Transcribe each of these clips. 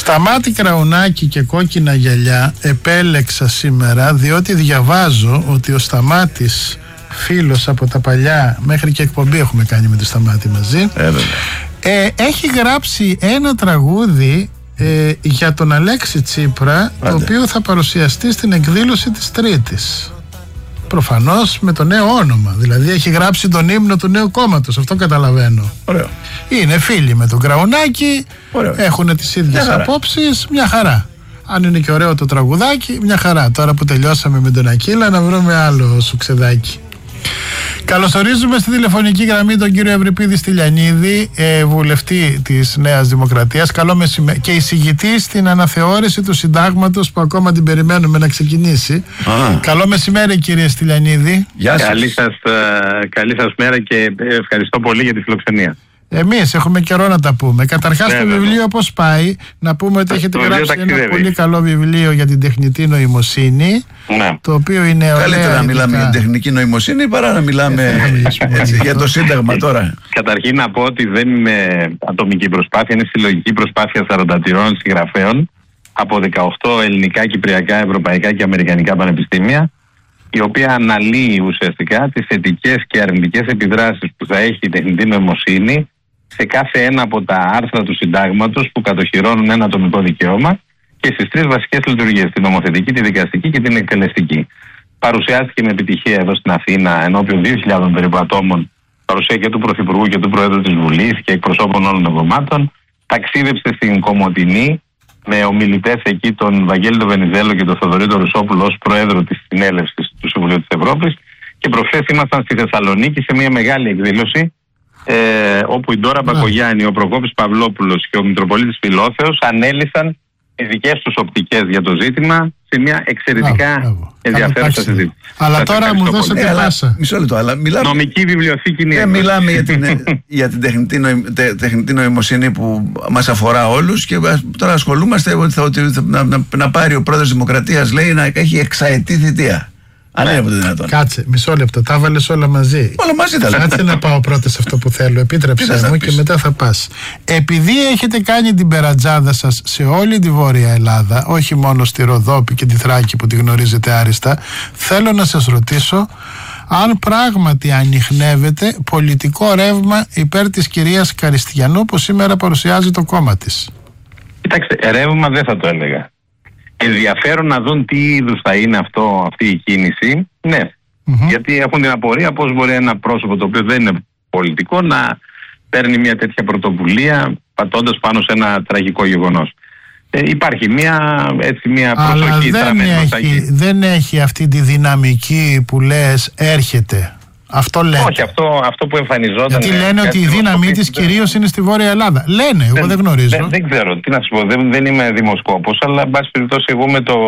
Σταμάτη Κραουνάκη και κόκκινα γυαλιά επέλεξα σήμερα, διότι διαβάζω ότι ο Σταμάτης, φίλος από τα παλιά, μέχρι και εκπομπή έχουμε κάνει με το Σταμάτη μαζί, έχει γράψει ένα τραγούδι για τον Αλέξη Τσίπρα, το οποίο θα παρουσιαστεί στην εκδήλωση της Τρίτης. Προφανώς με το νέο όνομα. Δηλαδή έχει γράψει τον ύμνο του νέου κόμματος. Αυτό καταλαβαίνω. Ωραίο. Είναι φίλοι με τον Κραουνάκη. Έχουν τις ίδιες απόψεις. Μια χαρά. Αν είναι και ωραίο το τραγουδάκι, μια χαρά. Τώρα που τελειώσαμε με τον Ακύλα, να βρούμε άλλο σουξεδάκι. Καλωσορίζουμε στη τηλεφωνική γραμμή τον κύριο Ευρυπίδη Στυλιανίδη, βουλευτή της Νέας Δημοκρατίας, και εισηγητή στην αναθεώρηση του συντάγματος που ακόμα την περιμένουμε να ξεκινήσει. Καλό μεσημέρι, κύριε Στυλιανίδη. Γεια σας. Καλή σας μέρα και ευχαριστώ πολύ για τη φιλοξενία. Εμείς έχουμε καιρό να τα πούμε. Καταρχάς το βιβλίο πώς πάει? Να πούμε ότι έχετε γράψει ένα πολύ καλό βιβλίο για την τεχνητή νοημοσύνη. Ναι. Το οποίο είναι ωραία. Καλύτερα να μιλάμε για την τεχνική νοημοσύνη παρά να μιλάμε για το Σύνταγμα τώρα. Καταρχήν να πω ότι δεν είναι ατομική προσπάθεια, είναι συλλογική προσπάθεια 43 συγγραφέων από 18 ελληνικά, κυπριακά, ευρωπαϊκά και αμερικανικά πανεπιστήμια, η οποία αναλύει ουσιαστικά τις θετικές και αρνητικές επιδράσεις που θα έχει η τεχνητή νοημοσύνη σε κάθε ένα από τα άρθρα του συντάγματος που κατοχυρώνουν ένα ατομικό δικαίωμα και στις τρεις βασικές λειτουργίες, την νομοθετική, τη δικαστική και την εκτελεστική. Παρουσιάστηκε με επιτυχία εδώ στην Αθήνα ενώπιον 2.000 περίπου ατόμων, παρουσία και του Πρωθυπουργού και του Προέδρου της Βουλής και εκπροσώπων όλων των κομμάτων. Ταξίδεψε στην Κομοτηνή με ομιλητές εκεί τον Βαγγέλη τον Βενιζέλο και τον Θοδωρή τον Ρουσόπουλο ως Προέδρο της Συνέλευσης του Συμβουλίου της Ευρώπης, και προχθές ήμασταν στη Θεσσαλονίκη σε μια μεγάλη εκδήλωση όπου η Ντόρα Μπακογιάννη, ο Προκόπης Παυλόπουλος και ο Μητροπολίτης Φιλόθεος ανέλυσαν τις δικές τους οπτικές για το ζήτημα σε μια εξαιρετικά ενδιαφέρουσα συζήτηση. Αλλά τώρα μου δώσατε πάσα. Μισό λεπτό, αλλά μιλάμε. Νομική βιβλιοθήκη είναι. Μιλάμε για την τεχνητή νοημοσύνη που μας αφορά όλους, και τώρα ασχολούμαστε ότι να πάρει ο πρόεδρος της Δημοκρατίας, λέει, να έχει εξαετή θητεία. Αν είναι ποτέ δυνατόν. Κάτσε, μισό λεπτό, τα βάλες όλα μαζί. Όλα μαζί τα λέμε. Κάτσε να πάω πρώτα σε αυτό που θέλω. Επίτρεψέ μου και μετά θα πας. Επειδή έχετε κάνει την περατζάδα σας σε όλη τη Βόρεια Ελλάδα, όχι μόνο στη Ροδόπη και τη Θράκη που τη γνωρίζετε άριστα, θέλω να σας ρωτήσω αν πράγματι ανιχνεύεται πολιτικό ρεύμα υπέρ της κυρίας Καριστιανού που σήμερα παρουσιάζει το κόμμα της. Κοιτάξτε, ρεύμα δεν θα το έλεγα. Ενδιαφέρον να δουν τι είδους θα είναι αυτή η κίνηση. Ναι, γιατί έχουν την απορία πώς μπορεί ένα πρόσωπο το οποίο δεν είναι πολιτικό να παίρνει μια τέτοια πρωτοβουλία πατώντας πάνω σε ένα τραγικό γεγονός. Υπάρχει μια προσοχή. Αλλά δεν έχει αυτή τη δυναμική που λες έρχεται. Αυτό λένε. Όχι, αυτό που εμφανιζόταν. Γιατί λένε ότι η δύναμή της κυρίως είναι στη Βόρεια Ελλάδα. Λένε, εγώ δεν γνωρίζω. Δεν ξέρω, τι να σου πω, δεν είμαι δημοσκόπος, αλλά εν πάση περιπτώσει εγώ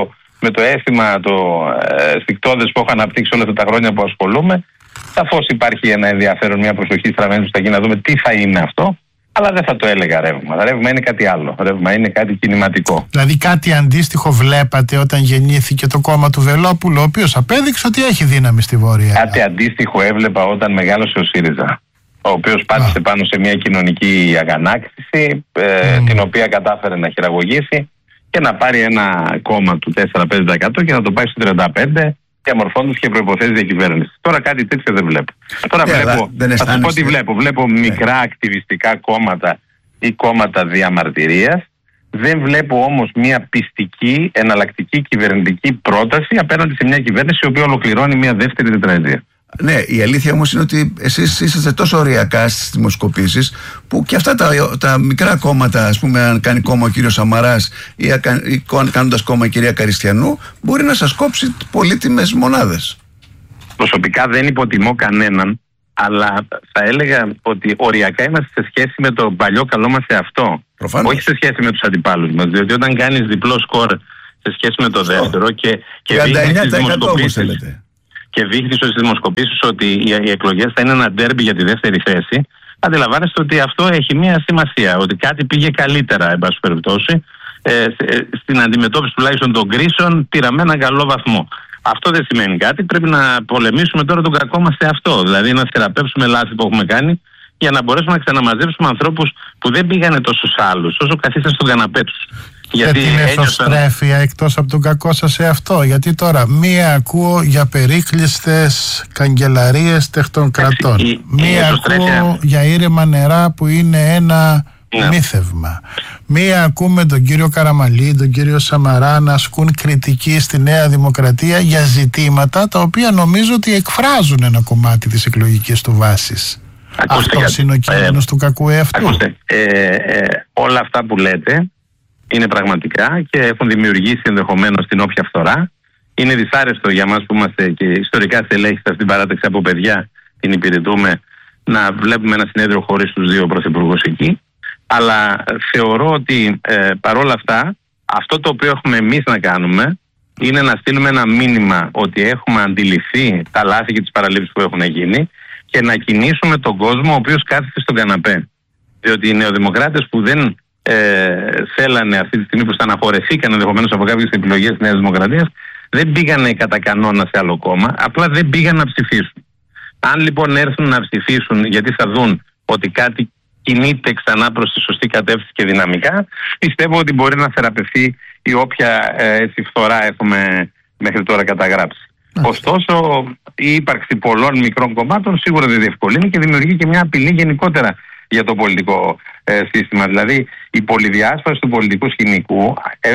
με το αίσθημα το στικτώδες που έχω αναπτύξει όλα αυτά τα χρόνια που ασχολούμαι, σαφώς υπάρχει ένα ενδιαφέρον, μια προσοχή στραμμένη στα εκεί να δούμε τι θα είναι αυτό. Αλλά δεν θα το έλεγα ρεύμα. Ρεύμα είναι κάτι άλλο. Ρεύμα είναι κάτι κινηματικό. Δηλαδή κάτι αντίστοιχο βλέπατε όταν γεννήθηκε το κόμμα του Βελόπουλου, ο οποίος απέδειξε ότι έχει δύναμη στη Βόρεια. Κάτι αντίστοιχο έβλεπα όταν μεγάλωσε ο ΣΥΡΙΖΑ, ο οποίος πάτησε πάνω σε μια κοινωνική αγανάκτηση, την οποία κατάφερε να χειραγωγήσει και να πάρει ένα κόμμα του 4-5% και να το πάει στο 35%. Διαμορφώνοντας και προϋποθέσεις διακυβέρνησης. Τώρα κάτι τέτοιο δεν βλέπω. Τώρα θα σου πω τι βλέπω. Βλέπω μικρά ακτιβιστικά κόμματα ή κόμματα διαμαρτυρίας. Δεν βλέπω όμως μια πιστική, εναλλακτική κυβερνητική πρόταση απέναντι σε μια κυβέρνηση η οποία ολοκληρώνει μια δεύτερη τετραετία. Ναι, η αλήθεια όμως είναι ότι εσείς είσαστε τόσο ωριακά στις δημοσκοπήσεις που και αυτά τα μικρά κόμματα, ας πούμε, αν κάνει κόμμα ο κύριος Σαμαράς ή κάνοντας κόμμα η κυρία Καριστιανού, μπορεί να σας κόψει πολύτιμες μονάδες. Προσωπικά δεν υποτιμώ κανέναν, αλλά θα έλεγα ότι οριακά είμαστε σε σχέση με το παλιό καλό μας εαυτό. Προφανώς. Όχι σε σχέση με τους αντιπάλους μας, διότι όταν κάνεις διπλό σκορ σε σχέση με το δεύτερο και 39% όπως θέλετε. Και δείχνει στις δημοσκοπήσεις ότι οι εκλογές θα είναι ένα ντέρμπι για τη δεύτερη θέση, αντιλαμβάνεστε ότι αυτό έχει μία σημασία. Ότι κάτι πήγε καλύτερα, εν πάση περιπτώσει, στην αντιμετώπιση τουλάχιστον των κρίσεων, πήραμε έναν καλό βαθμό. Αυτό δεν σημαίνει κάτι. Πρέπει να πολεμήσουμε τώρα τον κακό μας σε αυτό. Δηλαδή να θεραπεύσουμε λάθη που έχουμε κάνει για να μπορέσουμε να ξαναμαζέψουμε ανθρώπους που δεν πήγανε τόσους άλλους, όσο καθίσαν στον καναπέ τους. Γιατί την εσωστρέφεια εκτός από τον κακό σας εαυτό? Γιατί τώρα μία ακούω για περίκλειστες καγκελαρίες τεχνοκρατών, μία ακούω για ήρεμα νερά που είναι ένα μύθευμα, μία ακούμε τον κύριο Καραμαλή, τον κύριο Σαμαρά να ασκούν κριτική στη Νέα Δημοκρατία για ζητήματα τα οποία νομίζω ότι εκφράζουν ένα κομμάτι της εκλογικής του βάσης. Αυτός είναι ο κίνδυνος του κακού εαυτού. Όλα αυτά που λέτε είναι πραγματικά και έχουν δημιουργήσει ενδεχομένως την όποια φθορά. Είναι δυσάρεστο για μας που είμαστε και ιστορικά στελέχιστα στην παράταξη από παιδιά, την υπηρετούμε, να βλέπουμε ένα συνέδριο χωρίς τους δύο πρωθυπουργούς εκεί. Αλλά θεωρώ ότι παρόλα αυτά, αυτό το οποίο έχουμε εμείς να κάνουμε είναι να στείλουμε ένα μήνυμα ότι έχουμε αντιληφθεί τα λάθη και τις παραλήψεις που έχουν γίνει και να κινήσουμε τον κόσμο ο οποίος κάθεται στον καναπέ. Διότι οι νεοδημοκράτες που δεν θέλανε αυτή τη στιγμή, που στεναχωρεθήκαν ενδεχομένως από κάποιες επιλογές της Νέας Δημοκρατίας, δεν πήγανε κατά κανόνα σε άλλο κόμμα, απλά δεν πήγαν να ψηφίσουν. Αν λοιπόν έρθουν να ψηφίσουν γιατί θα δουν ότι κάτι κινείται ξανά προς τη σωστή κατεύθυνση και δυναμικά, πιστεύω ότι μπορεί να θεραπευθεί η όποια φθορά έχουμε μέχρι τώρα καταγράψει. Ωστόσο, η ύπαρξη πολλών μικρών κομμάτων σίγουρα δεν διευκολύνει και δημιουργεί και μια απειλή γενικότερα για το πολιτικό σύστημα. Δηλαδή, η πολυδιάσπαση του πολιτικού σκηνικού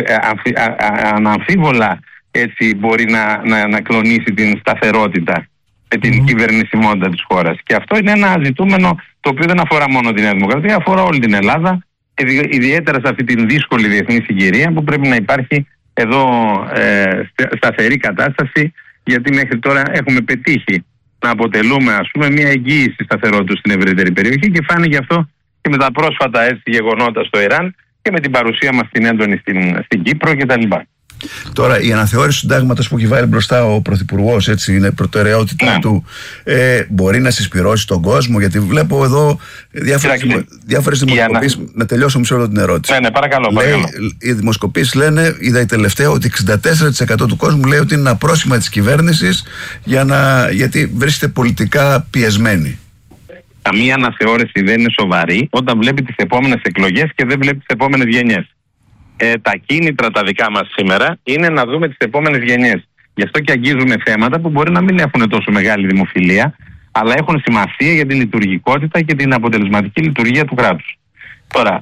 αναμφίβολα έτσι μπορεί να κλονίσει την σταθερότητα με την κυβερνησιμότητα της χώρας. Και αυτό είναι ένα ζητούμενο το οποίο δεν αφορά μόνο την Νέα Δημοκρατία, αφορά όλη την Ελλάδα, ιδιαίτερα σε αυτή την δύσκολη διεθνή συγκυρία που πρέπει να υπάρχει εδώ σταθερή κατάσταση, γιατί μέχρι τώρα έχουμε πετύχει να αποτελούμε, ας πούμε, μια εγγύηση σταθερότητας στην ευρύτερη περιοχή και φάνηκε αυτό και με τα πρόσφατα γεγονότα στο Ιράν και με την παρουσία μας την έντονη στην Κύπρο κτλ. Τώρα, η αναθεώρηση του συντάγματος που έχει βάλει μπροστά ο Πρωθυπουργός, έτσι είναι προτεραιότητα του, μπορεί να συσπυρώσει τον κόσμο? Γιατί βλέπω εδώ διάφορες δημοσκοπήσεις. Να τελειώσω μισό λεπτό την ερώτηση. Ναι, παρακαλώ. Οι δημοσκοπήσεις λένε, είδα η τελευταία, ότι 64% του κόσμου λέει ότι είναι ένα πρόσχημα της κυβέρνησης γιατί βρίσκεται πολιτικά πιεσμένη. Καμία αναθεώρηση δεν είναι σοβαρή όταν βλέπει τις επόμενες εκλογές και δεν βλέπει τις επόμενες γενιές. Τα κίνητρα τα δικά μας σήμερα είναι να δούμε τις επόμενες γενιές. Γι' αυτό και αγγίζουμε θέματα που μπορεί να μην έχουν τόσο μεγάλη δημοφιλία, αλλά έχουν σημασία για την λειτουργικότητα και την αποτελεσματική λειτουργία του κράτους. Τώρα,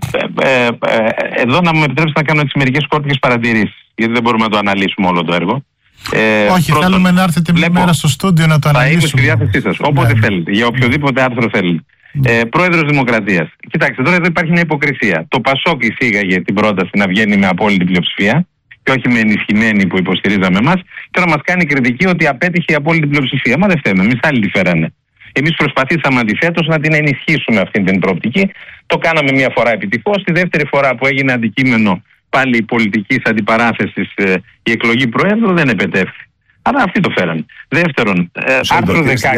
εδώ να μου επιτρέψετε να κάνω μερικές κόρπικες παρατηρήσεις, γιατί δεν μπορούμε να το αναλύσουμε όλο το έργο. Όχι, πρώτον, θέλουμε να έρθετε μια μέρα στο στούντιο να το αναλύσουμε. Θα είμαι στη διάθεσή σας, όποτε θέλετε, για οποιοδήποτε άρθρο θέλετε. Πρόεδρος Δημοκρατίας. Κοιτάξτε, τώρα εδώ υπάρχει μια υποκρισία. Το Πασόκ εισήγαγε την πρόταση να βγαίνει με απόλυτη πλειοψηφία και όχι με ενισχυμένη που υποστηρίζαμε εμάς, και να μας κάνει κριτική ότι απέτυχε η απόλυτη πλειοψηφία. Μα δεν φταίμε, εμείς άλλοι τη φέρανε. Εμείς προσπαθήσαμε αντιθέτως να την ενισχύσουμε αυτή την προοπτική. Το κάναμε μια φορά επιτυχώς. Τη δεύτερη φορά που έγινε αντικείμενο πάλι πολιτικής αντιπαράθεσης η εκλογή Προέδρου δεν επετεύχθη. Αλλά αυτοί το φέρανε. Δεύτερον, άρθρο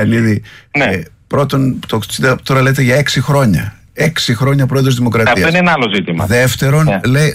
16. Πρώτον, τώρα λέτε για 6 χρόνια. 6 χρόνια πρόεδρος της Δημοκρατίας. Αυτό είναι ένα άλλο ζήτημα. Δεύτερον,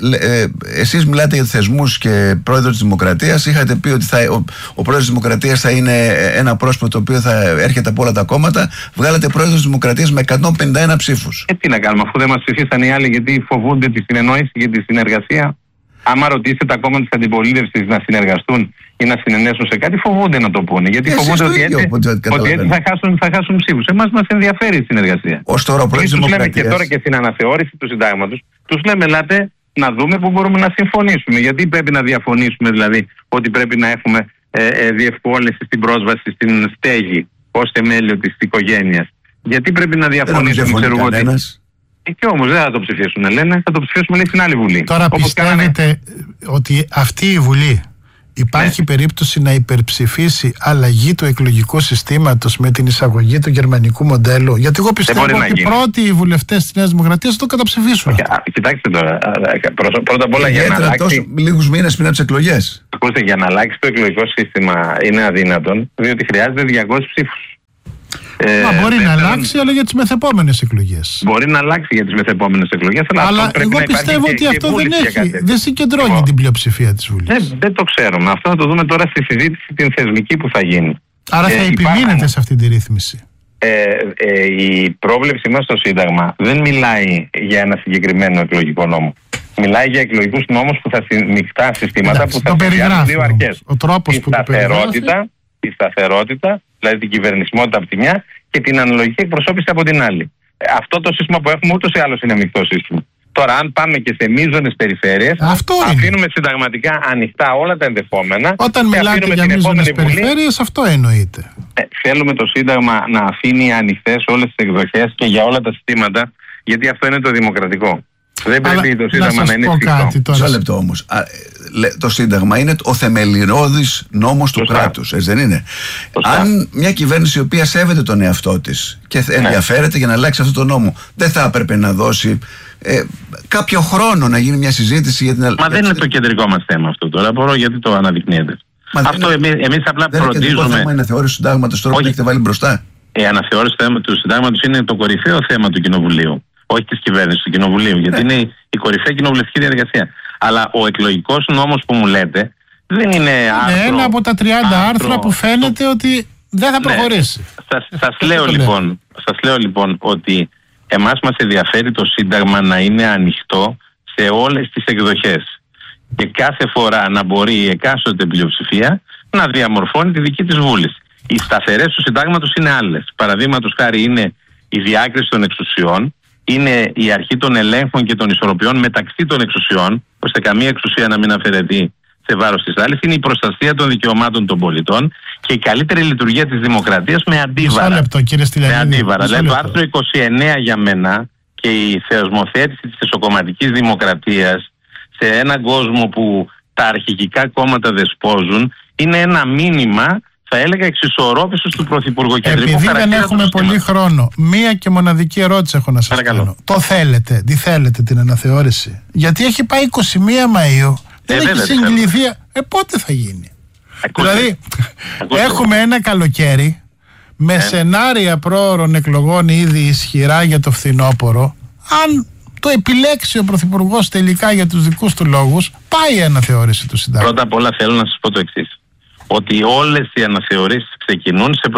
εσείς μιλάτε για θεσμούς και πρόεδρος της Δημοκρατίας. Είχατε πει ότι ο πρόεδρος της Δημοκρατίας θα είναι ένα πρόσωπο το οποίο θα έρχεται από όλα τα κόμματα. Βγάλατε πρόεδρος της Δημοκρατίας με 151 ψήφους. Τι να κάνουμε, αφού δεν μας ψηφίσαν οι άλλοι, γιατί φοβούνται τη συνεννόηση και τη συνεργασία. Άμα ρωτήσετε τα κόμματα της αντιπολίτευσης να συνεργαστούν ή να συνενέσουν σε κάτι, φοβούνται να το πούνε. Γιατί φοβούνται ότι έτσι θα χάσουν ψήφους. Εμάς μας ενδιαφέρει η συνεργασία. Ως τώρα, τους λέμε και τώρα και στην αναθεώρηση του συντάγματος, τους λέμε, ελάτε να δούμε που μπορούμε να συμφωνήσουμε. Γιατί πρέπει να διαφωνήσουμε, δηλαδή, ότι πρέπει να έχουμε διευκόλυνση στην πρόσβαση στην στέγη ως θεμέλιο της οικογένειας? Γιατί πρέπει να διαφωνήσουμε, και όμως δεν θα το ψηφίσουν, λένε, θα το ψηφίσουμε, λέει, στην άλλη Βουλή. Τώρα πιστεύετε ότι αυτή η Βουλή υπάρχει περίπτωση να υπερψηφίσει αλλαγή του εκλογικού συστήματος με την εισαγωγή του γερμανικού μοντέλου? Γιατί εγώ πιστεύω ότι οι πρώτοι βουλευτές της Νέας Δημοκρατίας θα το καταψηφίσουν. Κοιτάξτε τώρα, πρώτα απ' όλα για να αλλάξει. Λίγους μήνες πριν από τις εκλογές. Ακούστε, για να αλλάξει το εκλογικό σύστημα είναι αδύνατον, διότι χρειάζεται 200 ψήφους. Μπορεί να αλλάξει, αλλά για τις μεθεπόμενες εκλογές. Μπορεί να αλλάξει για τις μεθεπόμενες εκλογές, αλλά εγώ πιστεύω ότι αυτό δεν συγκεντρώνει την πλειοψηφία της Βουλής. Δεν το ξέρουμε. Αυτό θα το δούμε τώρα στη συζήτηση την θεσμική που θα γίνει. Άρα θα επιμείνετε σε αυτή τη ρύθμιση? Η πρόβλεψη μας στο Σύνταγμα δεν μιλάει για ένα συγκεκριμένο εκλογικό νόμο. Μιλάει για εκλογικούς νόμους που θα μεικτά συστήματα που θα συνδυάζουν δύο αρχές. Ο τρόπος που η σταθερότητα, δηλαδή την κυβερνησιμότητα από τη μια και την αναλογική εκπροσώπηση από την άλλη. Αυτό το σύστημα που έχουμε ούτως ή άλλως είναι μεικτό σύστημα. Τώρα, αν πάμε και σε μείζονες περιφέρειες, αφήνουμε συνταγματικά ανοιχτά όλα τα ενδεχόμενα. Όταν μιλάτε για μείζονες περιφέρειες, αυτό εννοείται. Θέλουμε το Σύνταγμα να αφήνει ανοιχτές όλες τις εκδοχές και για όλα τα συστήματα, γιατί αυτό είναι το δημοκρατικό. Δεν πρέπει το Σύνταγμα να είναι σφιχτό. Μισό λεπτό όμως. Το Σύνταγμα είναι ο θεμελιώδης νόμος του κράτους, έτσι δεν είναι? Αν μια κυβέρνηση η οποία σέβεται τον εαυτό της και ενδιαφέρεται για να αλλάξει αυτό το νόμο, δεν θα έπρεπε να δώσει κάποιο χρόνο να γίνει μια συζήτηση για την... Μα δεν είναι το κεντρικό μας θέμα αυτό τώρα. Απορώ γιατί το αναδεικνύεται. Αυτό εμείς απλά φροντίζουμε. Δεν είναι αναθεώρηση του Συντάγματος τώρα που έχετε βάλει μπροστά. Η αναθεώρηση του Συντάγματος είναι το κορυφαίο θέμα του Κοινοβουλίου. Όχι της κυβέρνησης, του Κοινοβουλίου. Γιατί είναι η κορυφαία κοινοβουλευτική διαδικασία. Αλλά ο εκλογικός νόμος που μου λέτε δεν είναι άρθρο. Είναι ένα από τα 30 άρθρα που φαίνεται ότι δεν θα προχωρήσει. Σας λέω λοιπόν ότι εμάς μας ενδιαφέρει το Σύνταγμα να είναι ανοιχτό σε όλες τις εκδοχές. Και κάθε φορά να μπορεί η εκάστοτε πλειοψηφία να διαμορφώνει τη δική της βούληση. Οι σταθερές του Συντάγματος είναι άλλες. Παραδείγματος χάρη είναι η διάκριση των εξουσιών, είναι η αρχή των ελέγχων και των ισορροπιών μεταξύ των εξουσιών, ώστε καμία εξουσία να μην αφαιρεθεί σε βάρος της άλλης, είναι η προστασία των δικαιωμάτων των πολιτών και η καλύτερη λειτουργία της δημοκρατίας με αντίβαρα. Μισό λεπτό, κύριε Στυλιανίδη. Δηλαδή το άρθρο 29 για μένα και η θεσμοθέτηση της εσωκομματικής δημοκρατίας σε έναν κόσμο που τα αρχικικά κόμματα δεσπόζουν είναι ένα μήνυμα, θα έλεγα, εξισορρόπησης του πρωθυπουργοκεντρικού χαρακτήρα. Επειδή δεν έχουμε πολύ χρόνο, μία και μοναδική ερώτηση έχω να σας κάνω. Το θέλετε, τι θέλετε την αναθεώρηση? Γιατί έχει πάει 21 Μαΐου, δεν έχει συγκληθεί. Πότε θα γίνει? Δηλαδή, έχουμε ένα καλοκαίρι με σενάρια πρόωρων εκλογών ήδη ισχυρά για το φθινόπωρο. Αν το επιλέξει ο Πρωθυπουργός τελικά για τους δικούς του λόγους, πάει η αναθεώρηση του Συντάγματος. Πρώτα απ' όλα θέλω να σας πω το εξής. Ότι όλες οι αναθεωρήσεις ξεκινούν σε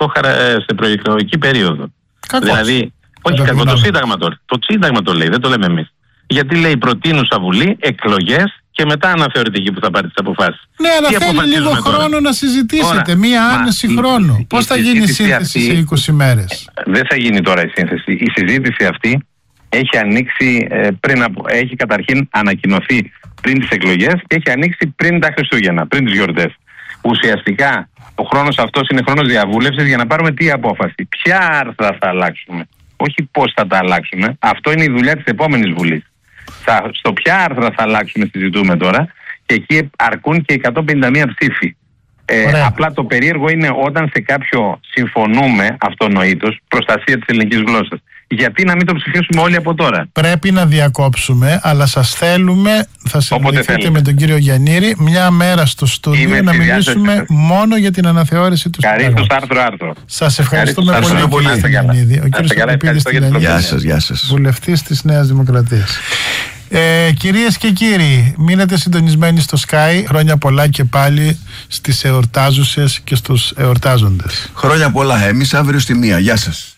προεκλογική περίοδο. Κακώς. Δηλαδή, όχι κακό, το Σύνταγμα το λέει, δεν το λέμε εμείς. Γιατί λέει προτείνουσα Βουλή, εκλογές και μετά αναθεωρητική που θα πάρει τις αποφάσεις. Ναι, αλλά θέλει λίγο χρόνο να συζητήσετε, τώρα, μία άνεση χρόνου. Πώς θα γίνει η σύνθεση σε 20 μέρες? Δεν θα γίνει τώρα η σύνθεση. Η συζήτηση αυτή έχει ανοίξει έχει καταρχήν ανακοινωθεί πριν τις εκλογές και έχει ανοίξει πριν τα Χριστούγεννα, πριν τις γιορτές. Ουσιαστικά ο χρόνος αυτός είναι χρόνος διαβούλευσης για να πάρουμε τι απόφαση. Ποια άρθρα θα αλλάξουμε, όχι πώς θα τα αλλάξουμε. Αυτό είναι η δουλειά της επόμενης Βουλής. Στο ποια άρθρα θα αλλάξουμε συζητούμε τώρα και εκεί αρκούν και 151 ψήφοι. Απλά το περίεργο είναι όταν σε κάποιο συμφωνούμε αυτονοήτως, προστασία της ελληνικής γλώσσας. Γιατί να μην το ψηφίσουμε όλοι από τώρα? Πρέπει να διακόψουμε, αλλά σας θέλουμε, θα συναντηθείτε με τον κύριο Γιαννήρη μια μέρα στο στούντιο να μιλήσουμε μόνο για την αναθεώρηση του Συντάγματος. Άρθρο. Σας ευχαριστούμε πολύ, κύριε Γιαννίδη. Ο κύριος Στυλιανίδης, γεια σας. βουλευτής της Νέας Δημοκρατίας. Κυρίες και κύριοι, μείνετε συντονισμένοι στο Sky. Χρόνια πολλά και πάλι στις εορτάζουσες και στους εορτάζοντες. Χρόνια πολλά. Εμείς αύριο στη 1. Γεια σας.